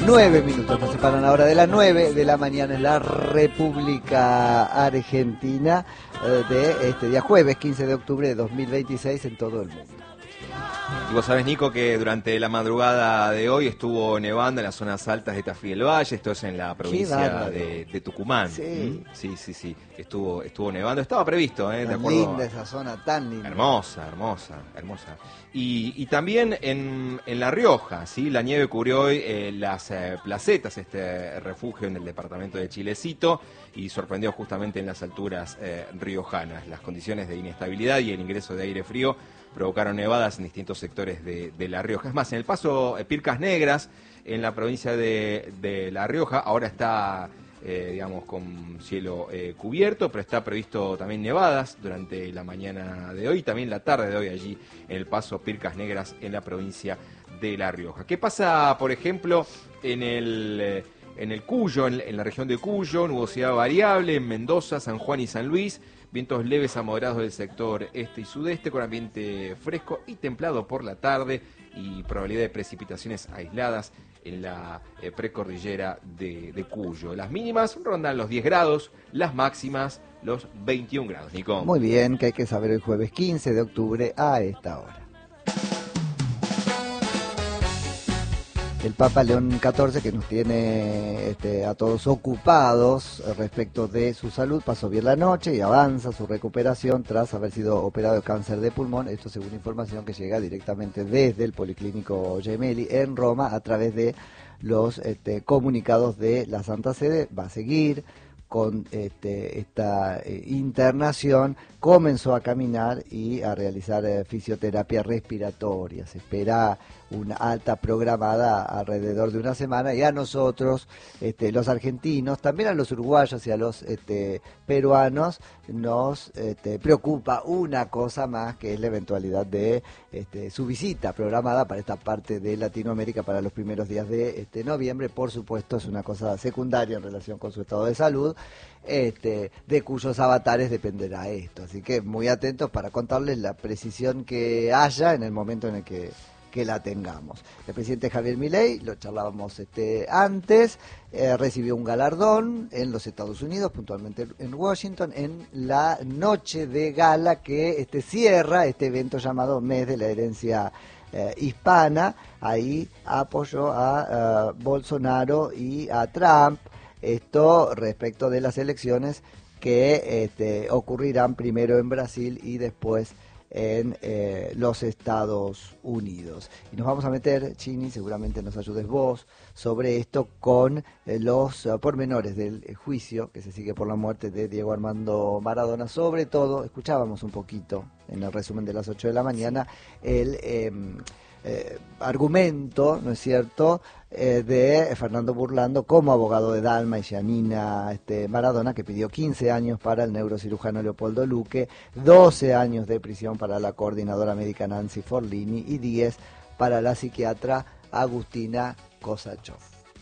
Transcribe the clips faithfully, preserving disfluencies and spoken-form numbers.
Nueve minutos nos separan ahora de las nueve de la mañana en la República Argentina eh, de este día jueves quince de octubre de dos mil veintiséis en todo el mundo. Y vos sabés, Nico, que durante la madrugada de hoy estuvo nevando en las zonas altas de Tafí del Valle, esto es en la provincia de, de Tucumán. Sí. ¿Mm? sí, sí, sí, estuvo, estuvo nevando, estaba previsto, ¿eh? De Tan acuerdo linda a... esa zona, tan linda. Hermosa, hermosa, hermosa. Y, y también en, en La Rioja, ¿sí? La nieve cubrió hoy eh, las eh, placetas, este refugio en el departamento de Chilecito, y sorprendió justamente en las alturas eh, riojanas. Las condiciones de inestabilidad y el ingreso de aire frío provocaron nevadas en distintos sectores de, de La Rioja. Es más, en el paso eh, Pircas Negras, en la provincia de, de La Rioja, ahora está, eh, digamos, con cielo eh, cubierto, pero está previsto también nevadas durante la mañana de hoy, también la tarde de hoy allí en el paso Pircas Negras en la provincia de La Rioja. ¿Qué pasa, por ejemplo, en el... Eh, En el Cuyo, en, en la región de Cuyo, nubosidad variable, en Mendoza, San Juan y San Luis, vientos leves a moderados del sector este y sudeste, con ambiente fresco y templado por la tarde y probabilidad de precipitaciones aisladas en la eh, precordillera de, de Cuyo. Las mínimas rondan los diez grados, las máximas los veintiún grados, Nico. Muy bien, que hay que saber el jueves quince de octubre a esta hora. El Papa León catorce, que nos tiene este, a todos ocupados respecto de su salud, pasó bien la noche y avanza su recuperación tras haber sido operado de cáncer de pulmón. Esto según información que llega directamente desde el Policlínico Gemelli en Roma a través de los este, comunicados de la Santa Sede. Va a seguir con este, esta eh, internación, comenzó a caminar y a realizar eh, fisioterapia respiratoria. Se espera una alta programada alrededor de una semana, y a nosotros, este, los argentinos, también a los uruguayos y a los este, peruanos, nos este, preocupa una cosa más, que es la eventualidad de este, su visita programada para esta parte de Latinoamérica para los primeros días de este, noviembre. Por supuesto, es una cosa secundaria en relación con su estado de salud, este, de cuyos avatares dependerá esto. Así que muy atentos para contarles la precisión que haya en el momento en el que que la tengamos. El presidente Javier Milei, lo charlábamos este, antes, eh, recibió un galardón en los Estados Unidos, puntualmente en Washington, en la noche de gala que este, cierra este evento llamado Mes de la Herencia eh, Hispana. Ahí apoyó a uh, Bolsonaro y a Trump, esto respecto de las elecciones que este, ocurrirán primero en Brasil y después en eh, los Estados Unidos. Y nos vamos a meter, Chini, seguramente nos ayudes vos, sobre esto con eh, los uh, pormenores del eh, juicio que se sigue por la muerte de Diego Armando Maradona. Sobre todo, escuchábamos un poquito en el resumen de las ocho de la mañana el eh, eh, argumento, ¿no es cierto?, eh, de Fernando Burlando como abogado de Dalma y Giannina este, Maradona, que pidió quince años para el neurocirujano Leopoldo Luque, doce años de prisión para la coordinadora médica Nancy Forlini y diez para la psiquiatra Agustina Kosachov.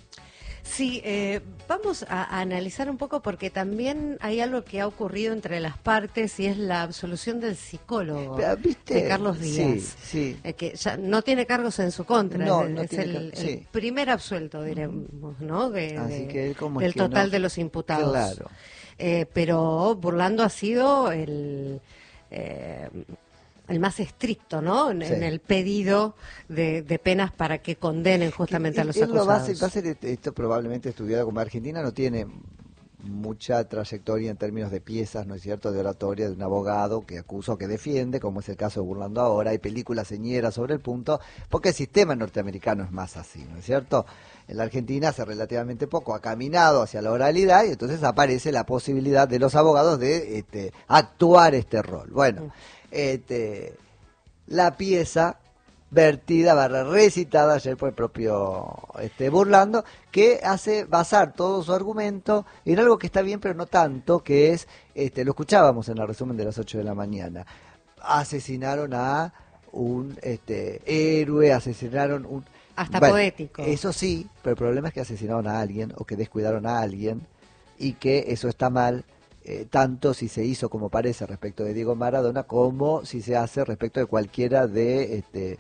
Sí, eh, vamos a, a analizar un poco, porque también hay algo que ha ocurrido entre las partes, y es la absolución del psicólogo ¿Viste? de Carlos Díaz, sí, sí. Eh, que ya no tiene cargos en su contra, No, es, no es tiene el, car- sí. el primer absuelto, diremos, ¿no? De, Así de- que, ¿cómo es del que total no? de los imputados. Claro. Eh, pero Burlando ha sido el... Eh, el más estricto, ¿no? En, Sí. en el pedido de, de penas para que condenen justamente Y- a los y él lo acusados. va a ser, va a ser esto probablemente estudiado, como Argentina no tiene mucha trayectoria en términos de piezas, ¿no es cierto?, de oratoria de un abogado que acusa o que defiende, como es el caso de Burlando ahora. Hay películas señeras sobre el punto, porque el sistema norteamericano es más así, ¿no es cierto? En la Argentina hace relativamente poco ha caminado hacia la oralidad, y entonces aparece la posibilidad de los abogados de este, actuar este rol. Bueno, este, la pieza vertida, barra recitada ayer por el propio este, Burlando, que hace basar todo su argumento en algo que está bien, pero no tanto, que es, este, lo escuchábamos en el resumen de las ocho de la mañana, asesinaron a un este, héroe, asesinaron un... Hasta bueno, poético. Eso sí, pero el problema es que asesinaron a alguien o que descuidaron a alguien, y que eso está mal, eh, tanto si se hizo como parece respecto de Diego Maradona, como si se hace respecto de cualquiera de este,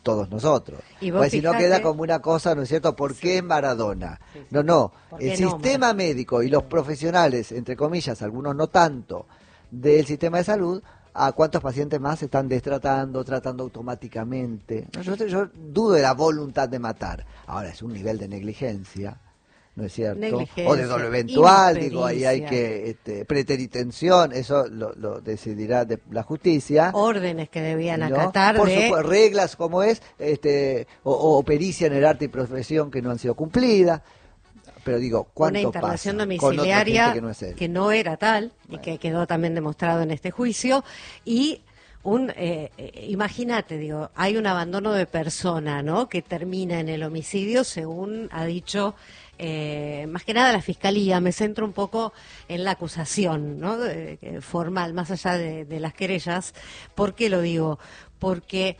todos nosotros. Y vos Pues si no fijate- queda como una cosa, ¿no es cierto? ¿Por qué Maradona? Sí, sí. No, no. ¿Por El qué no, sistema Maradona? médico y los profesionales, entre comillas, algunos no tanto, del sistema de salud, a cuántos pacientes más se están destratando, tratando automáticamente. No, Yo, yo dudo de la voluntad de matar. Ahora, es un nivel de negligencia, ¿no es cierto? Negligencia, O de dolor eventual, digo, ahí hay impericia. que, este, preteritención, eso lo, lo decidirá de la justicia. Órdenes que debían ¿no? acatar Por de... supuesto, reglas como es, este, o, o pericia en el arte y profesión que no han sido cumplidas. Pero digo, ¿cuánto una internación pasa con otra domiciliaria gente que no es él? que no era tal y Bueno. que quedó también demostrado en este juicio y un eh, eh, imagínate, digo, hay un abandono de persona, ¿no? Que termina en el homicidio, según ha dicho eh, más que nada la fiscalía. Me centro un poco en la acusación, ¿no? De- de- formal, más allá de, de las querellas. ¿Por qué lo digo? Porque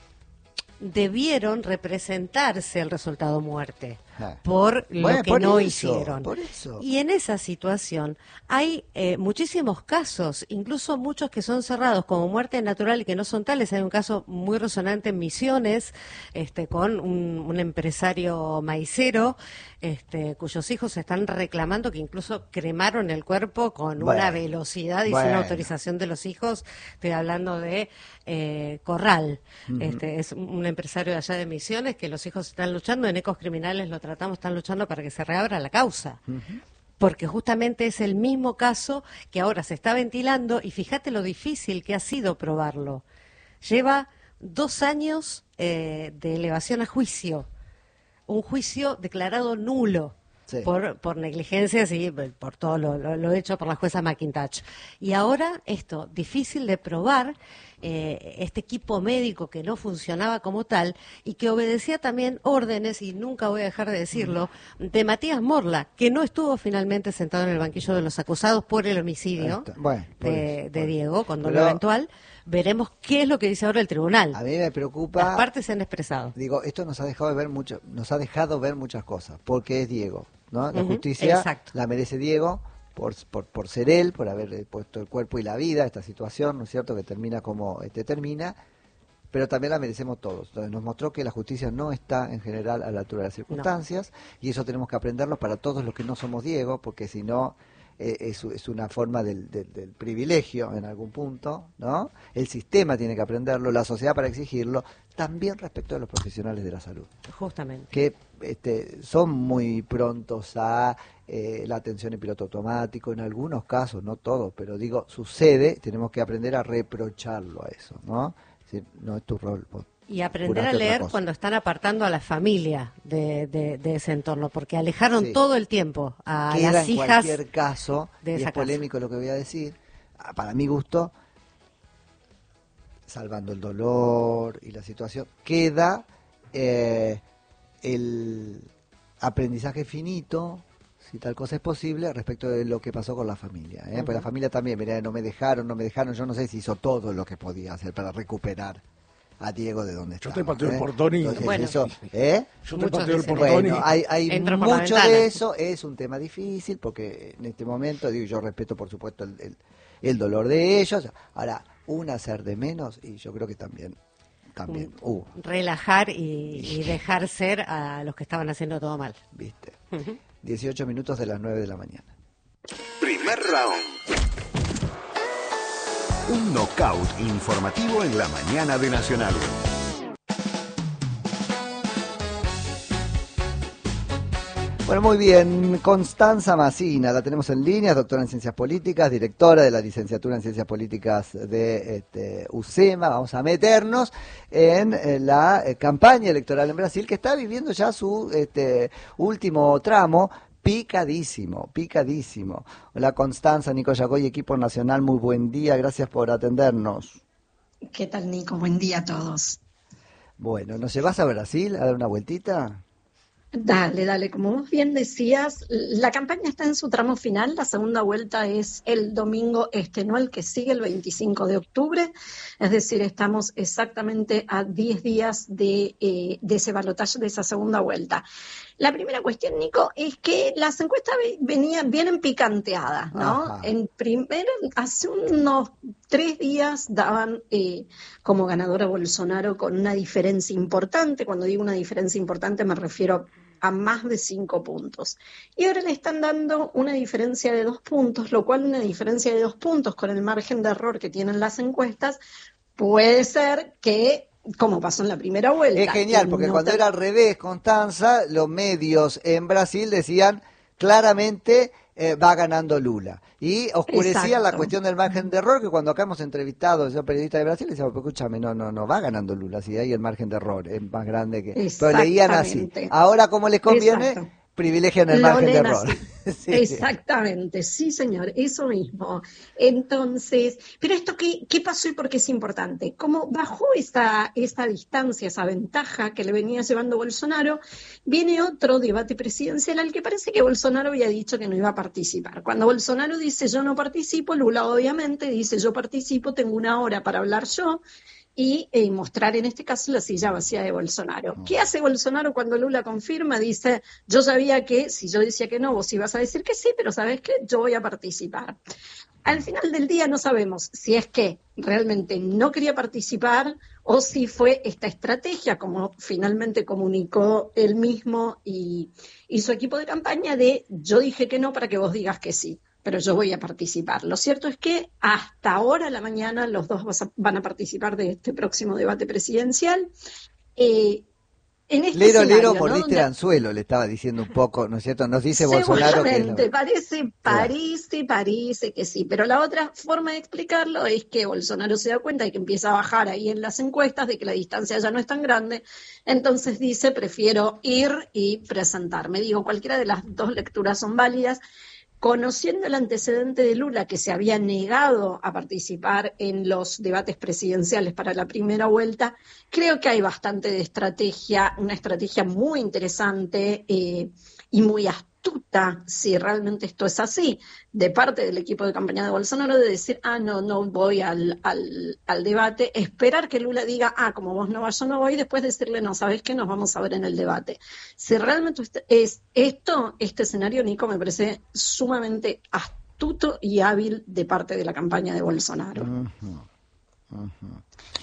debieron representarse el resultado muerte Ah. por lo Bueno, que por no eso, hicieron. por eso. Y en esa situación hay eh, muchísimos casos, incluso muchos que son cerrados como muerte natural y que no son tales. Hay un caso muy resonante en Misiones, este, con un, un empresario maicero, este, cuyos hijos están reclamando que incluso cremaron el cuerpo con Bueno, una velocidad y sin bueno. autorización de los hijos. Estoy hablando de eh, Corral, este, es un empresario de allá de Misiones que los hijos están luchando, en Ecos Criminales lo tratamos, están luchando para que se reabra la causa. Porque justamente es el mismo caso que ahora se está ventilando y fíjate lo difícil que ha sido probarlo. Lleva dos años eh, de elevación a juicio, un juicio declarado nulo. Sí. Por, por negligencias y por todo lo, lo, lo hecho por la jueza McIntosh. Y ahora esto, difícil de probar, eh, este equipo médico que no funcionaba como tal y que obedecía también órdenes, y nunca voy a dejar de decirlo, de Matías Morla, que no estuvo finalmente sentado en el banquillo de los acusados por el homicidio Ahí está. Bueno, por de, eso, de por- Diego, con Pero dolor eventual. Veremos qué es lo que dice ahora el tribunal. A mí me preocupa. Las partes se han expresado. Digo, esto nos ha dejado de ver mucho, nos ha dejado ver muchas cosas, porque es Diego, ¿no? La Ujú, justicia exacto. la merece Diego por, por, por ser él, por haber puesto el cuerpo y la vida a esta situación, ¿no es cierto?, que termina como este termina, pero también la merecemos todos. Entonces nos mostró que la justicia no está en general a la altura de las circunstancias, y eso tenemos que aprenderlo para todos los que no somos Diego, porque si no eh, es, es una forma del, del, del privilegio en algún punto, ¿no? El sistema tiene que aprenderlo, la sociedad para exigirlo, también respecto a los profesionales de la salud, Justamente. que este, son muy prontos a eh, la atención en piloto automático, en algunos casos, no todos, pero digo, sucede, tenemos que aprender a reprocharlo a eso, ¿no? Es decir, no es tu rol. vos Y aprender juraste a otra leer cosa. cuando están apartando a la familia de, de, de ese entorno, porque alejaron Sí. todo el tiempo a Queda las en hijas. cualquier caso, de y esa es polémico lo que voy a decir, ah, para mi gusto, salvando el dolor y la situación, queda eh, el aprendizaje finito, si tal cosa es posible, respecto de lo que pasó con la familia. ¿eh? Ujú. Porque la familia también, mirá, no me dejaron, no me dejaron, yo no sé si hizo todo lo que podía hacer para recuperar a Diego de donde Yo estaba. te pateo el ¿eh? portón y- Entonces, Bueno. eso, ¿eh? Yo te Muchos pateo el dicen portón y... Bueno, hay, hay Entro por la mucho ventana. de eso, es un tema difícil, porque en este momento, digo, yo respeto por supuesto el, el, el dolor de ellos. Ahora, un hacer de menos, y yo creo que también, también hubo, Relajar y, y dejar ser a los que estaban haciendo todo mal. ¿viste? dieciocho minutos de las nueve de la mañana. Primer round. Un knockout informativo en la mañana de Nacional. Bueno, muy bien. Constanza Macina, la tenemos en línea, doctora en Ciencias Políticas, directora de la licenciatura en Ciencias Políticas de este, U C E M A. Vamos a meternos en eh, la eh, campaña electoral en Brasil, que está viviendo ya su este, último tramo, picadísimo, picadísimo. Hola Constanza, Nico Yacoy, equipo nacional, muy buen día, gracias por atendernos. ¿Qué tal, Nico? Buen día a todos. Bueno, ¿nos llevas a Brasil a dar una vueltita? Dale, dale. Como vos bien decías, la campaña está en su tramo final. La segunda vuelta es el domingo este, no el que sigue, el veinticinco de octubre. Es decir, estamos exactamente a diez días de, eh, de ese balotaje, de esa segunda vuelta. La primera cuestión, Nico, es que las encuestas venían, vienen picanteadas, ¿no? Ajá. En primero, hace unos tres días daban eh, como ganador a Bolsonaro con una diferencia importante. Cuando digo una diferencia importante me refiero a más de cinco puntos. Y ahora le están dando una diferencia de dos puntos, lo cual una diferencia de dos puntos con el margen de error que tienen las encuestas puede ser que, como pasó en la primera vuelta. Es genial, porque no cuando te... era al revés, Constanza, los medios en Brasil decían claramente eh, va ganando Lula. Y oscurecían Exacto. la cuestión del margen de error, que cuando acá hemos entrevistado a esos periodistas de Brasil, decíamos, pero escúchame, no, no, no va ganando Lula, si hay el margen de error, es más grande que... Pero leían así. Ahora, como les conviene, Exacto. privilegian el Lo margen de leen error. así. Sí. Exactamente, sí señor, eso mismo. Entonces, pero esto qué, qué pasó y por qué es importante. Como bajó esta, esta distancia, esa ventaja que le venía llevando Bolsonaro, viene otro debate presidencial al que parece que Bolsonaro había dicho que no iba a participar. Cuando Bolsonaro dice yo no participo, Lula obviamente dice yo participo, tengo una hora para hablar yo, y eh, mostrar en este caso la silla vacía de Bolsonaro. ¿Qué hace Bolsonaro cuando Lula confirma? Dice, yo sabía que si yo decía que no, vos ibas a decir que sí, pero ¿sabés qué? Yo voy a participar. Al final del día no sabemos si es que realmente no quería participar o si fue esta estrategia, como finalmente comunicó él mismo y, y su equipo de campaña, de yo dije que no para que vos digas que sí, pero yo voy a participar. Lo cierto es que hasta ahora a la mañana los dos van a participar de este próximo debate presidencial. Eh, en este Lero, escenario, Lero, ¿no? mordiste Donde... el anzuelo, le estaba diciendo un poco, ¿no es cierto? Nos dice Bolsonaro que... Seguramente, Es la... parece, parece, parece que sí, pero la otra forma de explicarlo es que Bolsonaro se da cuenta de que empieza a bajar ahí en las encuestas, de que la distancia ya no es tan grande, entonces dice, prefiero ir y presentarme. Digo, cualquiera de las dos lecturas son válidas. Conociendo el antecedente de Lula, que se había negado a participar en los debates presidenciales para la primera vuelta, creo que hay bastante de estrategia, una estrategia muy interesante eh, y muy astuta, si realmente esto es así, de parte del equipo de campaña de Bolsonaro, de decir, ah, no, no voy al, al, al debate, esperar que Lula diga, ah, como vos no vas, yo no voy, y después decirle, no, ¿sabés qué? Nos vamos a ver en el debate. Si realmente es esto, este escenario, Nico, me parece sumamente astuto y hábil de parte de la campaña de Bolsonaro. Uh-huh. Uh-huh.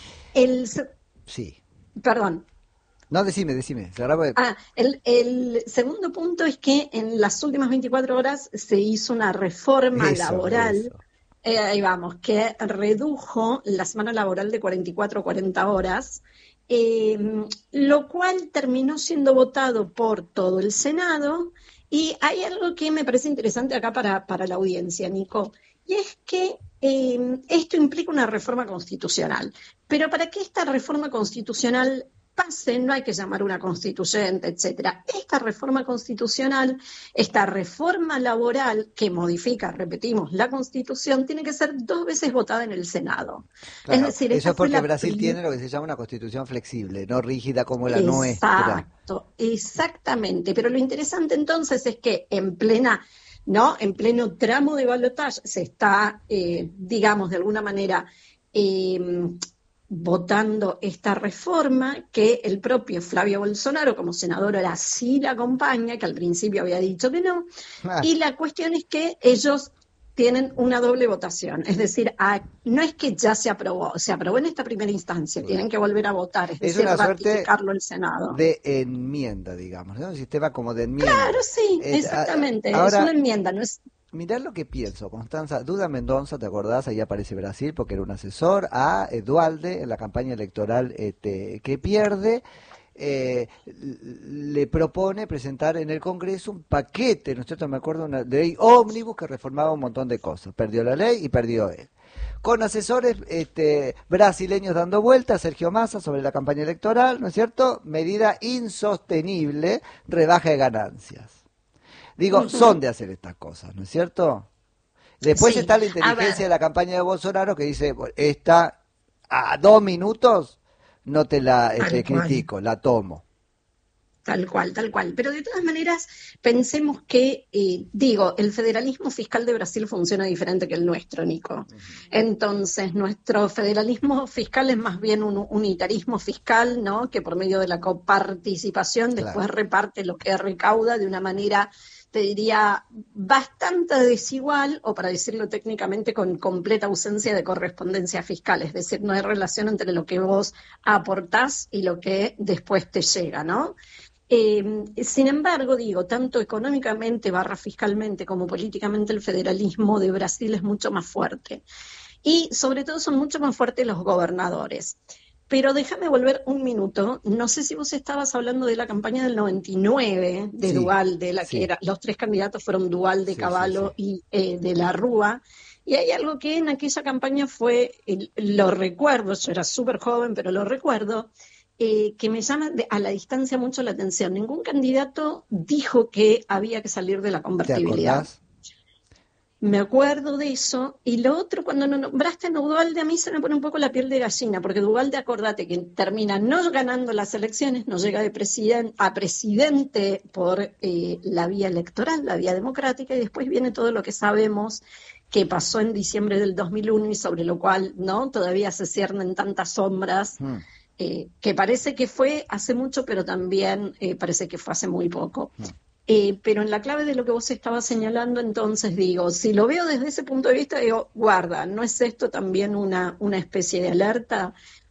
El, sí. Perdón. No, decime, decime. Cerramos... Ah, el, el segundo punto es que en las últimas veinticuatro horas se hizo una reforma eso, laboral, eso. Eh, ahí vamos, que redujo la semana laboral de cuarenta y cuatro a cuarenta horas, eh, lo cual terminó siendo votado por todo el Senado. Y hay algo que me parece interesante acá para, para la audiencia, Nico, y es que eh, esto implica una reforma constitucional. Pero para que esta reforma constitucional pase, no hay que llamar una constituyente, etcétera. Esta reforma constitucional, esta reforma laboral que modifica, repetimos, la Constitución, tiene que ser dos veces votada en el Senado. Claro, es decir, eso es porque Brasil prim... tiene lo que se llama una constitución flexible, no rígida como la Exacto, nuestra. Exacto, exactamente. Pero lo interesante entonces es que en plena, ¿no? En pleno tramo de balotaje se está, eh, digamos, de alguna manera, eh, votando esta reforma que el propio Flavio Bolsonaro como senador ahora sí la acompaña, que al principio había dicho que no, Ah. y la cuestión es que ellos tienen una doble votación, es decir, a, no es que ya se aprobó, se aprobó en esta primera instancia, Bueno. tienen que volver a votar, es, Es decir, una suerte ratificarlo el Senado. de enmienda, digamos, ¿no? Un sistema como de enmienda. Claro, sí, Eh, exactamente, ahora, es una enmienda, no es... Mirá lo que pienso, Constanza. Duda Mendoza, ¿te acordás? Ahí aparece Brasil porque era un asesor a Dualde en la campaña electoral este, que pierde. Eh, le propone presentar en el Congreso un paquete, ¿no es cierto? Me acuerdo, una ley ómnibus que reformaba un montón de cosas. Perdió la ley y perdió él. Con asesores este, brasileños dando vueltas, Sergio Massa sobre la campaña electoral, ¿no es cierto? Medida insostenible, rebaja de ganancias. Digo, uh-huh. son de hacer estas cosas, ¿no es cierto? Después sí. está la inteligencia de la campaña de Bolsonaro que dice, esta a dos minutos no te la este, critico, la tomo. Tal cual, tal cual. Pero de todas maneras, pensemos que, eh, digo, el federalismo fiscal de Brasil funciona diferente que el nuestro, Nico. Entonces, nuestro federalismo fiscal es más bien un unitarismo fiscal, ¿no? Que por medio de la coparticipación Claro. después reparte lo que recauda de una manera, te diría, bastante desigual, o para decirlo técnicamente, con completa ausencia de correspondencia fiscal. Es decir, no hay relación entre lo que vos aportás y lo que después te llega, ¿no? Eh, sin embargo, digo, tanto económicamente barra fiscalmente como políticamente el federalismo de Brasil es mucho más fuerte. Y sobre todo son mucho más fuertes los gobernadores. Pero déjame volver un minuto. No sé si vos estabas hablando de la campaña del noventa y nueve de Sí, Duhalde, la sí. que era, los tres candidatos fueron Duhalde, Sí, Cavallo sí, y eh, de la Rúa. Y hay algo que en aquella campaña fue, eh, lo recuerdo, yo era súper joven, pero lo recuerdo, eh, que me llama de- a la distancia mucho la atención. Ningún candidato dijo que había que salir de la ¿Te convertibilidad. acordás? Me acuerdo de eso. Y lo otro, cuando no nombraste a Duhalde, a mí se me pone un poco la piel de gallina, porque Duhalde, acordate que termina no ganando las elecciones, no llega de presiden- a presidente por eh, la vía electoral, la vía democrática, y después viene todo lo que sabemos que pasó en diciembre del dos mil uno y sobre lo cual, ¿no?, todavía se ciernen tantas sombras, Hmm. eh, que parece que fue hace mucho, pero también eh, parece que fue hace muy poco. Hmm. Eh, pero en la clave de lo que vos estabas señalando, entonces digo, si lo veo desde ese punto de vista, digo, guarda, ¿no es esto también una, una especie de alerta?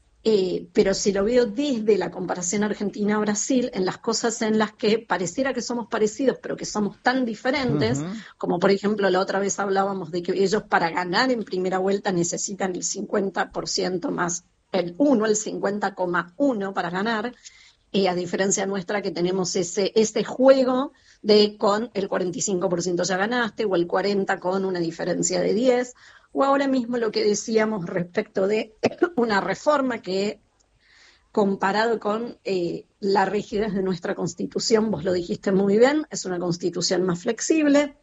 Eh, pero si lo veo desde la comparación Argentina-Brasil, en las cosas en las que pareciera que somos parecidos, pero que somos tan diferentes, Ujú. como por ejemplo la otra vez hablábamos de que ellos para ganar en primera vuelta necesitan el cincuenta por ciento más el uno, el cincuenta coma uno para ganar, eh, a diferencia nuestra que tenemos ese, ese juego de con el cuarenta y cinco por ciento ya ganaste, o el cuarenta por ciento con una diferencia de diez, o ahora mismo lo que decíamos respecto de una reforma que, comparado con eh, la rigidez de nuestra Constitución, vos lo dijiste muy bien, es una Constitución más flexible,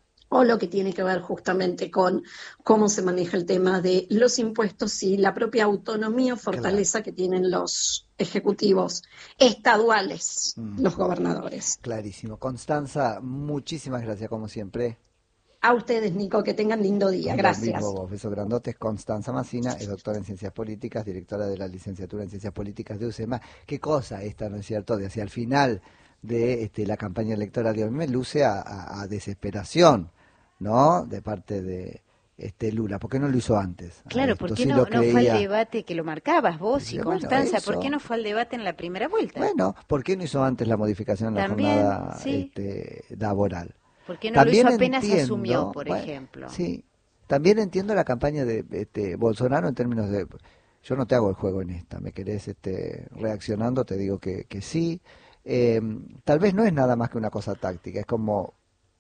o lo que tiene que ver justamente con cómo se maneja el tema de los impuestos y la propia autonomía o fortaleza que tienen los ejecutivos estaduales, Mm. los gobernadores. Clarísimo. Constanza, muchísimas gracias como siempre. A ustedes, Nico, que tengan lindo día. Lo Gracias. mismo vos, beso grandotes. Constanza Massina es doctora en Ciencias Políticas, directora de la licenciatura en Ciencias Políticas de U C E M A. Qué cosa esta, ¿no es cierto?, de hacia el final de este, la campaña electoral de hoy. Me luce a, a- a desesperación, ¿no?, de parte de este Lula. ¿Por qué no lo hizo antes? a Claro, esto? ¿por qué Si no, lo no fue al creía. debate que lo marcabas vos y Dice, bueno, Constanza? ¿Por eso. qué no fue al debate en la primera vuelta? Bueno, ¿por qué no hizo antes la modificación en la También, jornada sí. este, laboral? ¿Por qué no lo También hizo apenas entiendo, asumió, por bueno, ejemplo? Sí, también entiendo la campaña de este, Bolsonaro en términos de, yo no te hago el juego en esta, me querés este, reaccionando, te digo que, que sí. Eh, tal vez no es nada más que una cosa táctica, es como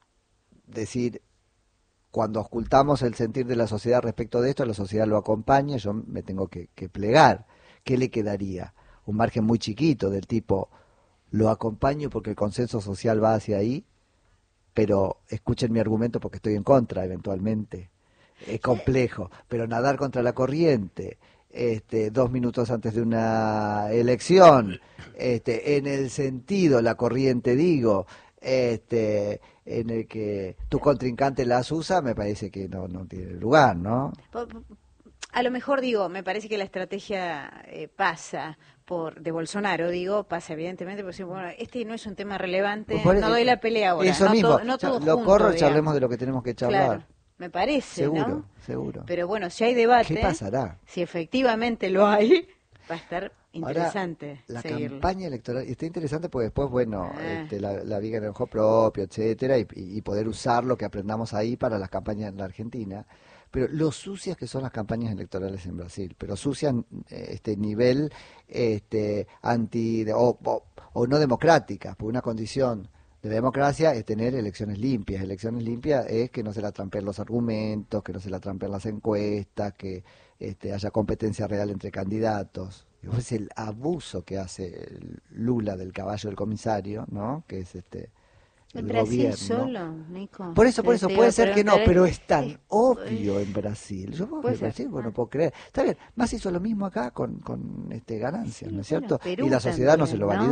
decir, cuando ocultamos el sentir de la sociedad respecto de esto, la sociedad lo acompaña, yo me tengo que, que plegar. ¿Qué le quedaría? Un margen muy chiquito del tipo, lo acompaño porque el consenso social va hacia ahí, pero escuchen mi argumento porque estoy en contra eventualmente. Es complejo, pero nadar contra la corriente, este, dos minutos antes de una elección, este, en el sentido, la corriente digo, este, en el que tu contrincante las usa, me parece que no, no tiene lugar, ¿no? Po- po- A lo mejor digo, me parece que la estrategia eh, pasa por de Bolsonaro, digo, pasa evidentemente, por decir, bueno, este no es un tema relevante, Por- no doy la pelea ahora, Eso no, mismo, to- no ya, todo lo junto, corro, digamos. charlemos de lo que tenemos que charlar. Claro, me parece, Seguro, ¿no? seguro. Pero bueno, si hay debate, ¿Qué pasará? si efectivamente lo hay, va a estar Ahora, interesante la seguirlo. campaña electoral, y está interesante porque después, bueno, Ah. este, la, la viga en el ojo propio, etcétera, y, y poder usar lo que aprendamos ahí para las campañas en la Argentina. Pero lo sucias que son las campañas electorales en Brasil, pero sucias eh, este nivel este anti o, o, o no democráticas, por una condición de la democracia es tener elecciones limpias. Elecciones limpias es que no se la trampen los argumentos, que no se la trampen las encuestas, que este, haya competencia real entre candidatos. Es el abuso que hace Lula del caballo del comisario, ¿no? Que es este el ¿En Brasil gobierno. solo, Nico? Por eso, por Te- eso, te puede iba a ser que no, preguntar, pero es- es tan es- obvio en Brasil. Yo puedo Puede creer, ser. Brasil, bueno, Ah. puedo creer. Está bien, más hizo lo mismo acá con, con este, ganancias, Sí, ¿no es bueno, cierto? Perú Y la sociedad no se también, lo ¿no? validó.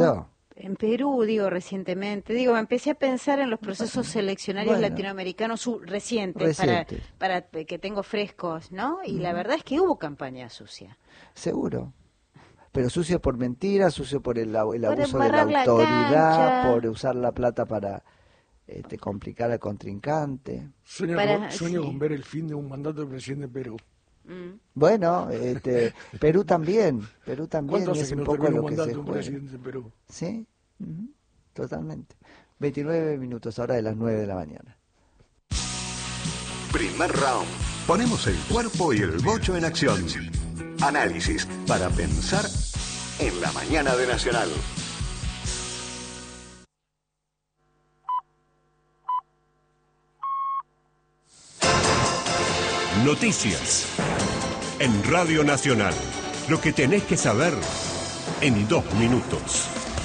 En Perú, digo, recientemente, digo, me empecé a pensar en los procesos seleccionarios Bueno. latinoamericanos su- recientes, Reciente. para, para que tengo frescos, ¿no? Y la verdad es que hubo campaña sucia. Seguro. Pero sucio por mentiras, sucio por el, el Por abuso de la embarrar la autoridad, cancha. por usar la plata para este, complicar al contrincante. Sueño, Para- con, sueño sí. con ver el fin de un mandato del presidente de Perú. Mm. Bueno, este, Perú también, Perú también ¿Cuánto hace es que un no poco a termina lo un que mandato se de un juega. presidente de Perú? Sí, ujú, totalmente. veintinueve minutos ahora de las nueve de la mañana. Primer round. Ponemos el cuerpo y el bocho en acción. Análisis para pensar en la mañana de Nacional. Noticias. En Radio Nacional. Lo que tenés que saber en dos minutos.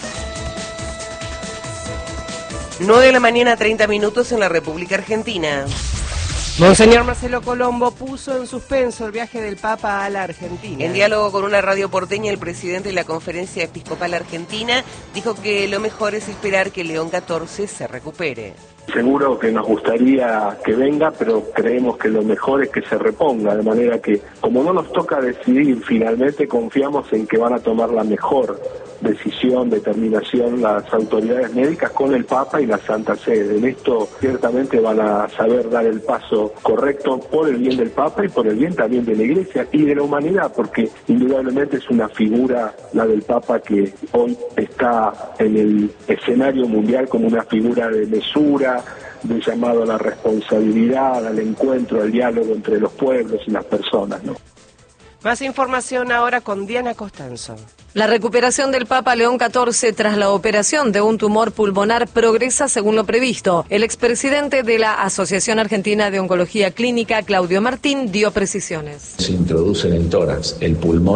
nueve de la mañana, treinta minutos en la República Argentina. Monseñor Marcelo Colombo puso en suspenso el viaje del Papa a la Argentina. En diálogo con una radio porteña, el presidente de la Conferencia Episcopal Argentina dijo que lo mejor es esperar que León catorce se recupere. Seguro que nos gustaría que venga, pero creemos que lo mejor es que se reponga, de manera que, como no nos toca decidir, finalmente confiamos en que van a tomar la mejor decisión, determinación las autoridades médicas con el Papa y la Santa Sede. En esto ciertamente van a saber dar el paso correcto por el bien del Papa y por el bien también de la Iglesia y de la humanidad, porque indudablemente es una figura, la del Papa, que hoy está en el escenario mundial como una figura de mesura, de llamado a la responsabilidad, al encuentro, al diálogo entre los pueblos y las personas, ¿no? Más información ahora con Diana Costanzo. La recuperación del Papa León catorce tras la operación de un tumor pulmonar progresa según lo previsto. El expresidente de la Asociación Argentina de Oncología Clínica, Claudio Martín, dio precisiones. Se introduce en el tórax el pulmón